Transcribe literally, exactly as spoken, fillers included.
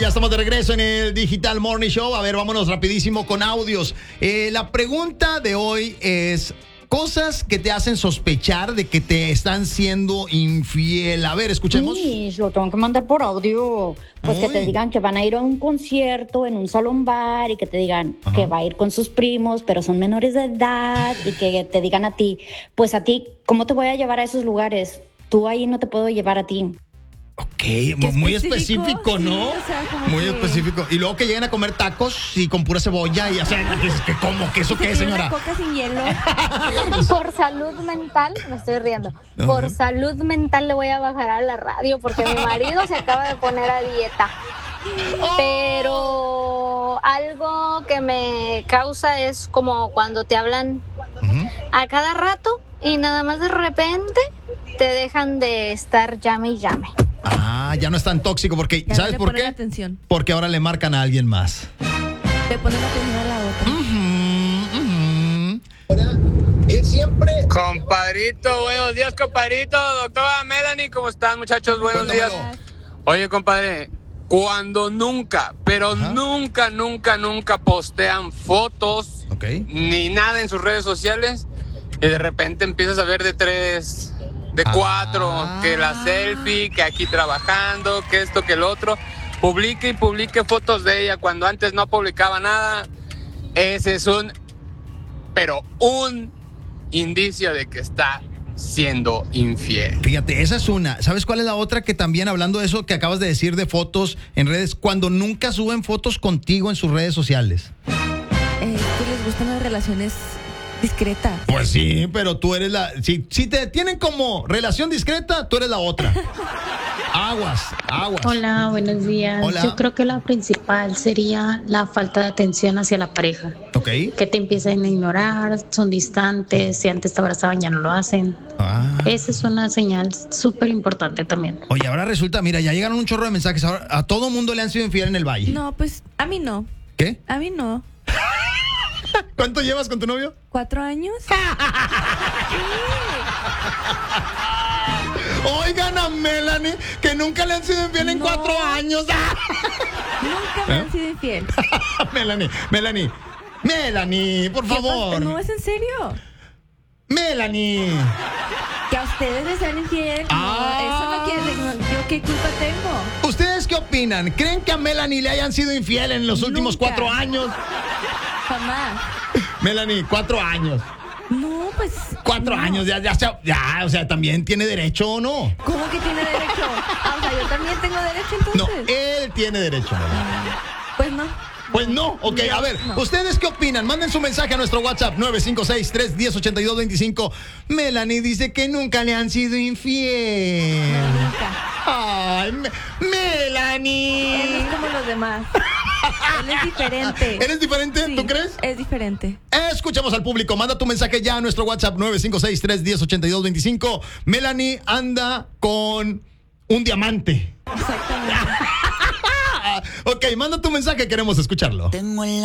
ya estamos de regreso en el Digital Morning Show. A ver, vámonos rapidísimo con audios. Eh, la pregunta de hoy es: cosas que te hacen sospechar de que te están siendo infiel. A ver, escuchemos. Sí, lo tengo que mandar por audio. Pues Uy. que te digan que van a ir a un concierto en un salón bar y que te digan Ajá. que va a ir con sus primos, pero son menores de edad, y que te digan a ti, pues a ti, ¿cómo te voy a llevar a esos lugares? Tú ahí no te puedo llevar a ti. Ok, muy específico, específico, ¿no? sí, o sea, como Muy que- específico. Y luego que lleguen a comer tacos y con pura cebolla y hacen que, que ¿cómo? ¿Qué eso Se qué es, pide una señora? coca sin hielo. Por salud mental, me estoy riendo. Por Ajá. salud mental le voy a bajar a la radio porque mi marido se acaba de poner a dieta. Pero algo que me causa es como cuando te hablan Ujú. a cada rato y nada más de repente te dejan de estar llame y llame. Ah, ya no es tan tóxico porque, Ya no ¿sabes le por ponen qué? atención. Porque ahora le marcan a alguien más. Le ponen atención a la otra. Él siempre. Compadrito, buenos días, compadrito. Doctora Melanie, ¿cómo están, muchachos? Buenos días. Oye, compadre, cuando nunca, pero Ajá. nunca, nunca, nunca postean fotos Ok. ni nada en sus redes sociales y de repente empiezas a ver de tres, de Ah. cuatro, que la selfie, que aquí trabajando, que esto, que el otro. Publique y publique fotos de ella cuando antes no publicaba nada. Ese es un, pero un indicio de que está siendo infiel. Fíjate, esa es una. ¿Sabes cuál es la otra? Que también, hablando de eso que acabas de decir de fotos en redes, cuando nunca suben fotos contigo en sus redes sociales. Eh, que les gustan las relaciones discretas. Pues sí, pero tú eres la... Si, si te tienen como relación discreta, tú eres la otra. Aguas, aguas. Hola, buenos días. Hola. Yo creo que la principal sería la falta de atención hacia la pareja. Ok. Que te empiezan a ignorar, son distantes, si antes te abrazaban ya no lo hacen. Ah. Esa es una señal súper importante también. Oye, ahora resulta, mira, ya llegaron un chorro de mensajes. Ahora a todo mundo le han sido infiel en el valle. No, pues a mí no. ¿Qué? A mí no. ¿Cuánto llevas con tu novio? ¿Cuatro años? Oigan a Melanie, que nunca le han sido infiel en No. cuatro años. Nunca me ¿Eh? han sido infiel. Melanie, Melanie, Melanie, por ¿Qué pasa? favor. No, es en serio. Melanie. Que a ustedes les sean infiel. No, Ah. eso no quiere decir. ¿Yo qué culpa tengo? ¿Ustedes qué opinan? ¿Creen que a Melanie le hayan sido infiel en los últimos Nunca. cuatro años? Jamás. Melanie, cuatro años. No, pues. Cuatro no. años, ya, ya, ya, ya, o sea, también tiene derecho o no. ¿Cómo que tiene derecho? Ah, o sea, yo también tengo derecho No, entonces. él tiene derecho. Melanie. Pues no. Pues no, ok, a ver, No. ¿ustedes qué opinan? Manden su mensaje a nuestro WhatsApp nueve cinco seis, tres uno cero, ocho dos dos cinco. Melanie dice que nunca le han sido infiel. No, nunca. Ay, Me- Él no Melanie. es como los demás. Él es diferente. ¿Eres diferente? Sí, ¿Tú crees? Es diferente. Escuchamos al público. Manda tu mensaje ya a nuestro WhatsApp nueve cinco seis, tres uno cero, ocho dos dos cinco. Melanie anda con un diamante. Exactamente. Ok, manda tu mensaje, queremos escucharlo. Tengo en la